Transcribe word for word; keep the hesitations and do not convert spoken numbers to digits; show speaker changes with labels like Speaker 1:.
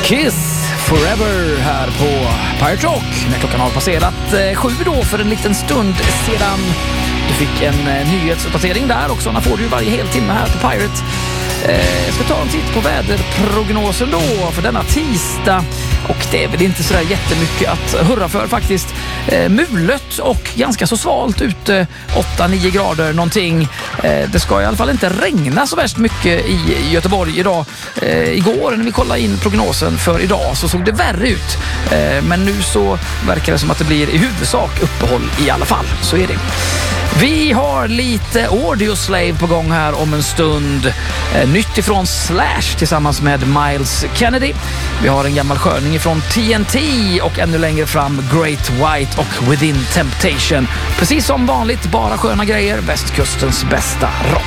Speaker 1: Kiss Forever här på Pirate Rock när klockan har passerat eh, sju då för en liten stund sedan. Du fick en eh, nyhetsuppdatering där också. Sådana får du ju varje hel timme här på Pirate. Eh, jag ska ta en titt på väderprognosen då för denna tisdag. Och det är väl inte sådär jättemycket att hurra för faktiskt. Eh, mulet och ganska så svalt ute, åtta nio grader någonting. Eh, det ska i alla fall inte regna så värst mycket i Göteborg idag. Eh, igår när vi kollade in prognosen för idag så såg det värre ut. Eh, men nu så verkar det som att det blir i huvudsak uppehåll i alla fall. Så är det. Vi har lite Audioslave på gång här om en stund. Eh, nytt ifrån Slash tillsammans med Miles Kennedy. Vi har en gammal sköning ifrån T N T och ännu längre fram Great White och Within Temptation. Precis som vanligt, bara sköna grejer. Västkustens bästa rock.